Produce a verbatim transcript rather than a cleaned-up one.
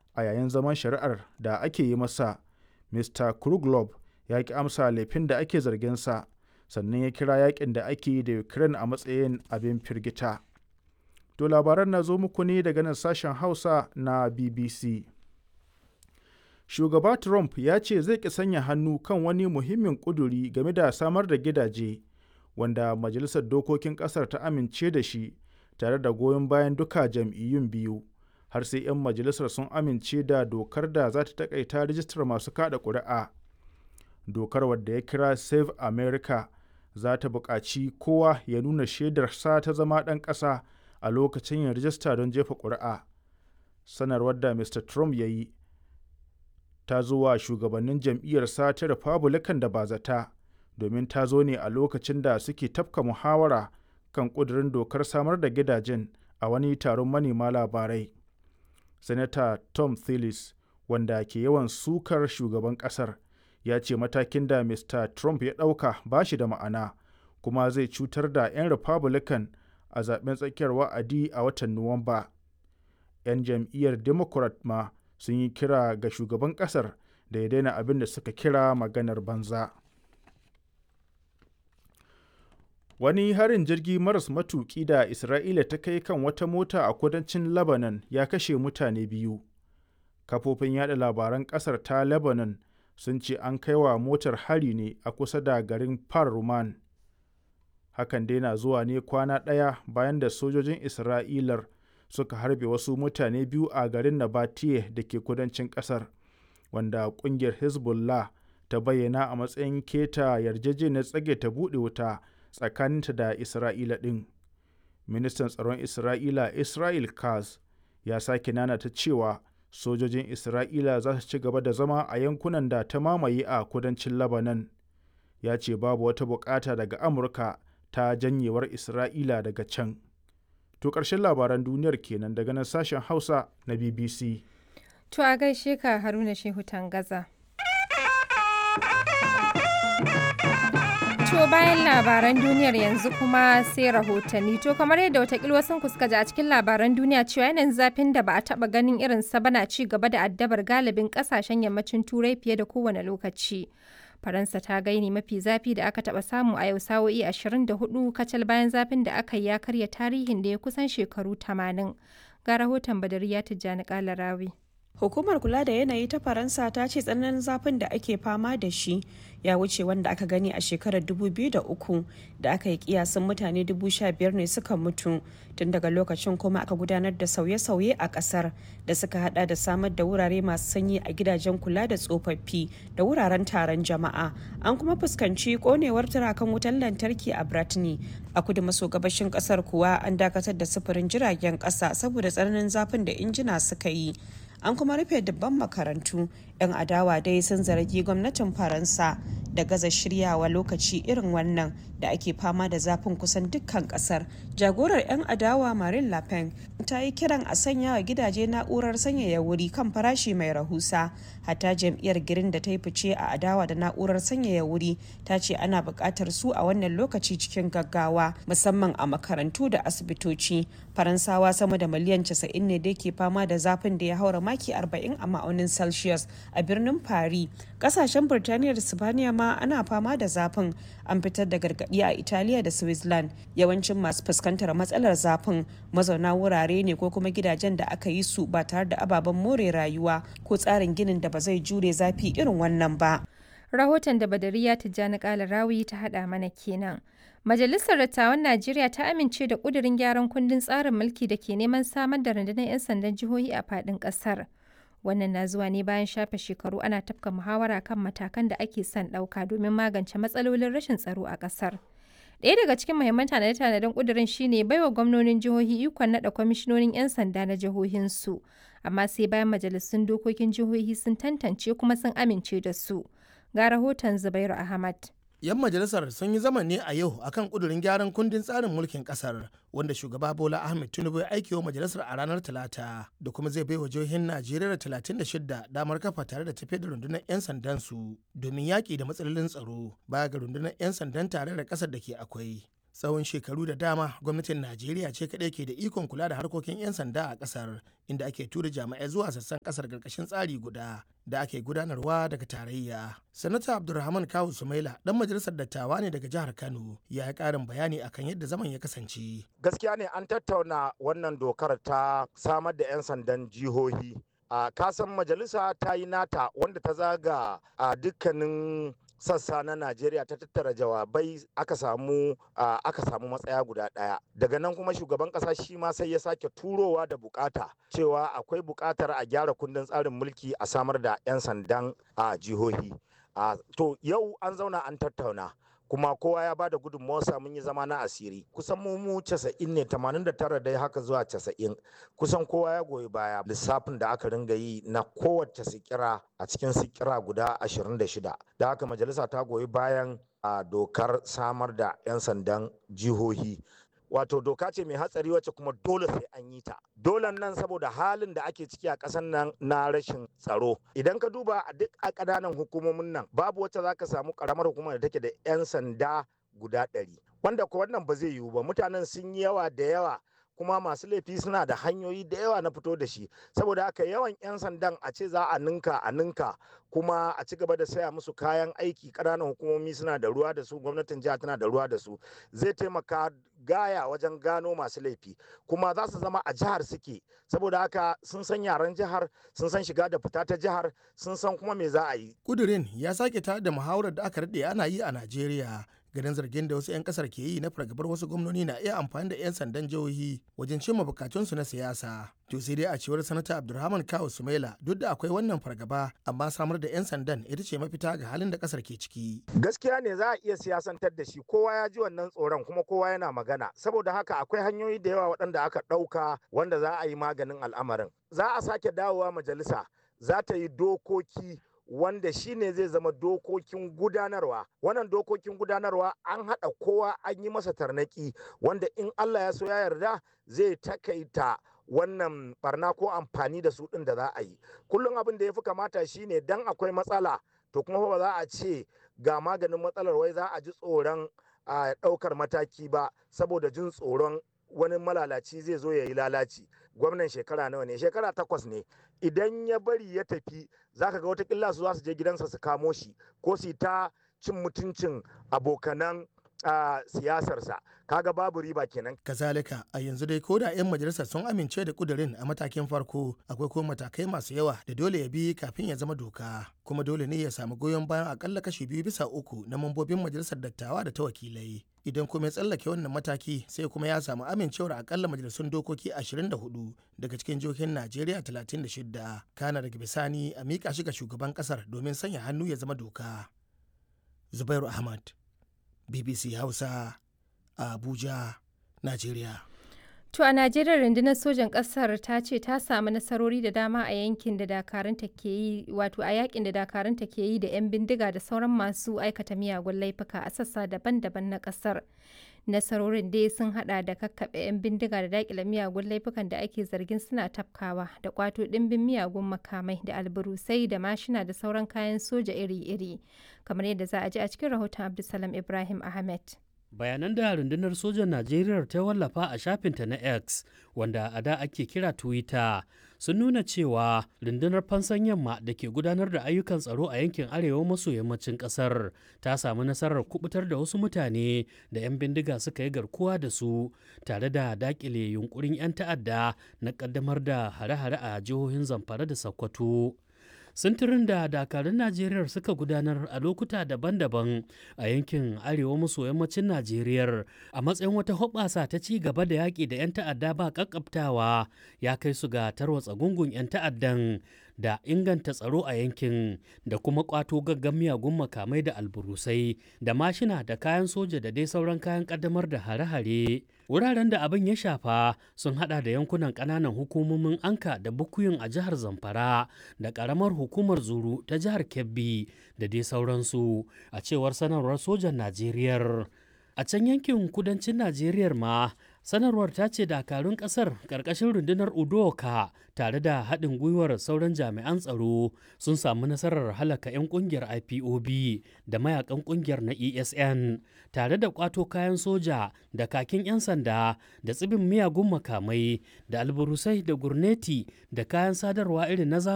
A yayin zaman shari'ar da ake yi masa, Mista Krugov ya ki amsa laifin da ake zarginsa, sannan ya kira yakin da ake yi da Ukraine a matsayin abin firgita. To labaran na zo muku ne daga nan sashen Hausa na B B C. Shugaba Trump ya ce zai ki sanya hannu kan wani muhimmin ƙuduri game da samar da gidaje, wanda Majalisar Dokokin ƙasar ta amince da shi tare da goyon bayan duka jam'iyyun biyu, har sai 'yan majalisar sun amince da dokar da za ta taƙaita rijistar masu kaɗa ƙuri'a. Dokar, wadda ya kira Save America, za ta buƙaci kowa ya nuna shaidarsa ta zama ɗan ƙasa a lokacin yin rijista don jefa ƙuri'a. Sanarwar da Mista Trump ya yi ta zo wa shugabannin jam'iyyarsa ta Republican da bazata, domin ta zo ne a lokacin da suke tafka muhawara kan ƙudurin dokar samar da gidajen a wani taron manema labarai. Sanata Tom Tillis, wanda ke yawan sukar shugaban ƙasar, ya ce matakin da Mista Trump ya ɗauka ba shi da ma'ana, kuma zai cutar da 'yan Republican a zaben tsakiyar wa'adi a watan Nuwamba. 'Yan jam'iyyar Democrat ma sun yi kira ga shugaban ƙasar da ya daina abin da suka kira maganar banza. Wani harin jirgi maras matuƙi da Isra'ila ta kai kan wata mota a kudancin Lebanon ya kashe mutane biyu. Kafofin yada labaran ƙasar ta Lebanon sun ce an kai wa motar hari ne a kusa da garin Par Ruman. Hakan dai na zuwa ne kwana ɗaya bayan da sojojin Isra'ilar suka harbe wasu mutane biyu a garin Nabateye da ke kudancin ƙasar, wanda ƙungiyar Hezbollah ta bayyana a matsayin keta yarjejeniyar tsage ta buɗe wuta tsakaninta da Isra'ila ɗin. Ministan tsaron Isra'ila Israel Katz ya sake nanata cewa sojojin Isra'ila za su ci gaba da zama a yankunan da ta mamaye a kudancin Lebanon. Ya ce babu wata bukata daga Amurka ta janyewar Isra'ila daga can. To ƙarshen labaran duniyar kenan daga nan sashen Hausa na B B C. To a gaishe ka Haruna Shehu Tangaza. To bayan labaran duniyar yanzu kuma sai rahotanni. To kamar yadda watakil wasu suka ji a cikin labaran duniya cewa yanayin zafin da ba a taba ganin irin sa bana ci gaba da addabar galibin kasashen yammacin Turai fiye da kowane lokaci. Faransa ta gaini mafi zafi da aka taba samu a yau sa'o'i ashirin da hudu kacal bayan zafin da aka yi ya karya tarihin da ya kusan shekaru tamanin. Ga rahoton Badariya Tijjani Kalarawi. Hukumar kula da yanayi ta Faransa ta ce tsananin zafin da ake fama da shi ya wuce wanda aka gani a shekarar dubu biyu da uku da aka yi kiyasin mutane dubu sha biyar ne suka mutu. Tun daga lokacin kuma aka gudanar da sauye-sauye a kasar da suka hada da samar da wurare masu sanyi a gidajen kula da tsofaffi da wuraren taron jama'a. An kuma fuskanci konewar turakan wutar lantarki a Brittany. A kudu maso gabashin kasar kuwa an dakatar da sufurin jiragen kasa saboda tsananin zafin da injina suka yi. An kuma rufe dubban makarantu. 'Yan adawa dai sun zargi gwamnatin Faransa da gaza shiryawa lokaci irin wannan da ake fama da zafin kusan dukkan kasar. Jagorar 'yan adawa Marine Le Pen ta yi kiran a sanya wa gidaje na'urar sanyaya wuri kan farashi mai rahusa. Hatta jam'iyyar Green da ta yi fice a adawa da na'urar sanyaya wuri ta ce ana buƙatar su a wannan lokaci cikin gaggawa, musamman a makarantu da asibitoci. Faransawa sama da miliyan casa'in ne da ke fama da zafin da ya haura maki arba'in a ma'aunin Celsius a birnin Paris. Kasashen Birtaniya da Sibaniya ma ana fama da zafin. An fitar da gargaɗi a Italiya da Switzerland. Yawancin masu fuskantar matsalar zafin mazauna wurare ne ko kuma gidajen da aka yi su ba tare da ababen more rayuwa ko tsarin ginin da ba zai jure zafi irin wannan ba. Rahoton da Badariya Tijjani Kalarawi ta haɗa mana kenan. Majalisar Dattawan Najeriya ta amince da ƙudurin gyaran kundin tsarin mulki da ke neman samar da rundunar 'yan sandan jihohi a faɗin ƙasar. Wannan na zuwa ne bayan shafe shekaru ana tafka muhawara kan matakan da ake son ɗauka domin magance matsalolin rashin tsaro a ƙasar. Ɗaya daga cikin muhimman tanade-tanaden ƙudurin shine baiwa gwamnonin jihohi ikon naɗa kwamishinonin 'yan sanda na jihohinsu, amma sai bayan majalisun dokokin jihohi sun tantance kuma sun amince da su. Ga rahoton Zubairu Ahmad. 'Yan majalisar sun yi zama ne a yau akan kudurin gyaran kundin tsarin mulkin kasar wanda shugaba Bola Ahmed Tinubu ya aiki wa majalisar a ranar Talata da kuma zai baiwa jihohin Najeriya talatin da shida damar kafa tare da tafiyar da rundunar 'yan sandan su domin yaƙi da matsalolin tsaro baya ga rundunar 'yan sandan tare da ƙasar da ke akwai. Tsawon shekaru da dama gwamnatin Najeriya ce kaɗai ke da ikon kula da harkokin 'yan sanda a ƙasar, inda ake tura jami'ai zuwa sassan ƙasar ƙarƙashin tsari guda da ake gudanarwa daga tarayya. Sanata Abdulrahman Kawu Sumaila ɗan majalisar dattawa ne daga jihar Kano, ya yi ƙarin bayani akan yadda zaman ya kasance. Gaskiya ne an tattauna wannan dokar ta samar da 'yan sandan jihohi. A kasan majalisa ta yi nata wanda ta zaga a dukkanin sassa na Najeriya ta tattara jawabai aka samu aka samu matsaya guda ɗaya. Daga nan kuma shugaban ƙasa shi ma sai ya sake turowa da bukata cewa akwai bukatar a gyara kundin tsarin mulki a samar da 'yan sandan a jihohi. To yau an zauna an tattauna. kuma kowa ya bada gudunmawarsa, mun yi zama na asiri kusan mu mu casa'in ne, tamanin da tara dai haka zuwa casa'in, kusan kowa ya goyi baya lissafin da aka ringa yi na kowace sikira a cikin sikira guda ashirin da shida. Da haka majalisa ta goyi bayan a dokar samar da 'yan sandan jihohi. Wato doka ce mai hatsari wacce kuma dole sai an yi ta. Dolan nan saboda halin da ake ciki a ƙasar nan na rashin tsaro. Idan ka duba a duk a ƙananan hukumomin nan babu wacce za ka samu ƙaramar hukumar da take da 'yan sanda guda ɗari. Wanda ko wannan ba zai yiwu ba, mutanen sun yi yawa da yawa kuma masu laifi suna da hanyoyi da yawa na fito da shi. Saboda haka yawan 'yan sandan a ce za a ninka a ninka kuma a ci gaba da saya musu kayan aiki, ƙananan hukumomi suna da ruwa da su, gwamnatin jiha tana da ruwa da su, zai taimaka gaya wajen gano masu laifi kuma za su zama a jihar suke. Saboda haka sun san yaren jihar, sun san shiga da fita ta jihar, sun san kuma me za a yi. Kudirin ya sake tare da muhawarar da aka daɗe ana yi a Najeriya ganin zargin da wasu 'yan kasar ke yi na fargabar wasu gwamnoni na iya amfani da 'yan sandan jihohi wajen cimma bukatunsu na siyasa. To sai dai a cewar sanata Abdulrahman Kawu Sumaila, duk da akwai wannan fargaba amma samar da 'yan sandan ita ce mafita ga halin da kasar ke ciki. Gaskiya ne za a iya siyasantar da shi, kowa ya ji wannan tsoron kuma kowa yana magana. Saboda haka akwai hanyoyi da yawa waɗanda aka ɗauka wanda za a yi maganin al'amarin. Za a sake dawowa majalisa, za ta yi dokoki wanda shi ne zai zama dokokin gudanarwa. Wannan dokokin gudanarwa an haɗa kowa an yi masa tarnaki wanda in Allah ya so ya yarda zai takaita wannan barna ko amfani da su ɗin da za a yi. Kullum abin da ya fi kamata shi ne dan akwai matsala to kuma ba za a ce ga maganin matsalar wai za a ji tsoron a ɗaukar mataki ba saboda jin tsoron wani malalaci zai zo ya yi lalaci. Gwamnan shekara nawa ne? Shekara takwas ne. Idan ya bari ya tafi za ka ga watakila su za su je gidansa su kamo shi ko su ta cin mutuncin abokanan a siyasarsa, kaga babu riba kenan. Kazalika a yanzu dai ko da 'yan majalisar sun amince da kudirin a matakin farko, akwai kuma matakai masu yawa da dole ya bi kafin ya zama doka, kuma dole ne ya samu goyon bayan akalla kashi biyu bisa uku na mambobin majalisar dattawa da ta wakilai. Idan kuma ya tsallake wannan mataki sai kuma ya samu amincewar akalla majalisun dokoki ashirin da hudu daga cikin jihohin Najeriya talatin da shida. Kana daga bisani a miƙa shi ga shugaban ƙasar domin sanya hannu ya zama doka. Zubairu Ahmad, B B C Hausa, a Abuja, Najeriya. To a Najeriya rundunar sojan ƙasar ta ce ta samu nasarori da dama a yankin da dakarunta ke yi wato a yakin da dakarunta ke yi da 'yan bindiga da sauran masu aikata miyagun laifuka a sassa daban-daban na ƙasar. Nasarorin dai sun hada da kakkaɓe 'yan bindiga da daƙile miyagun laifukan da ake zargin suna tafkawa da kwato ɗimbin miyagun makamai da alburusai da mashina da sauran kayan soja iri-iri, kamar yadda za a ji a cikin rahoton Abdulsalam Ibrahim Ahmed. Bayanan da rundunar sojan Najeriya ta wallafa a shafinta na X, wanda a da ake kira Twitter, sun nuna cewa rundunar fansan yamma da ke gudanar da ayyukan tsaro a yankin arewa maso yammacin kasar ta samu nasarar kubutar da wasu mutane da 'yan bindiga suka yi garkuwa da su, tare da dakile yunkurin 'yan ta'adda na kaddamar da hare-hare a jihohin Zamfara da Sokoto. Sintirin da dakarun Najeriya suka gudanar a lokuta daban-daban a yankin arewa maso yammacin Najeriya a matsayin wata hoɓɓasa ta ci gaba da yaƙi da 'yan ta'adda ba ƙaƙƙabtawa ya kai su ga tarwatsa gungun 'yan ta'addan da inganta tsaro a yankin da kuma ƙwato gaggan miyagun makamai da alburusai da mashina da kayan soja da dai sauran kayan ƙaddamar da hare-hare. Wuraren da abin ya shafa sun hada da yankunan ƙananan hukumomin Anka da Bukuyum a jihar Zamfara da ƙaramar hukumar Zuru ta jihar Kebbi da dai sauransu, a cewar sanarwar sojan Najeriya. A can yankin kudancin Najeriya ma Sanarwar ta ce dakarun ƙasar ƙarƙashin rundunar Udoka tare da haɗin gwiwar sauran jami'an tsaro sun samu nasarar halaka 'yan ƙungiyar I P O B da mayakan ƙungiyar na E S N tare da ƙwato kayan soja da kakin 'yan sanda da tsibin miyagun makamai da alburusai da gurneti da kayan sadarwa irin na zamani.